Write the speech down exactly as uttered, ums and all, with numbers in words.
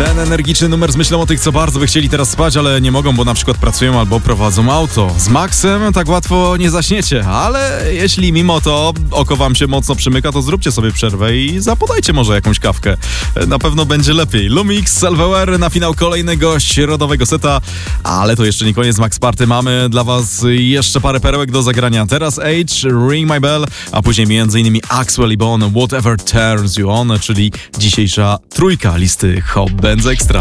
Ten energiczny numer z myślą o tych, co bardzo by chcieli teraz spać, ale nie mogą, bo na przykład pracują albo prowadzą auto. Z Maxem tak łatwo nie zaśniecie, ale jeśli mimo to oko wam się mocno przymyka, to zróbcie sobie przerwę i zapodajcie może jakąś kawkę. Na pewno będzie lepiej. Lumix, Salveware, na finał kolejny gość rodowego seta, ale to jeszcze nie koniec Max Party. Mamy dla was jeszcze parę perełek do zagrania. Teraz Age, Ring My Bell, a później między innymi Axwell i Bon, Whatever Turns You On, czyli dzisiejsza trójka listy Hot Dance Extra.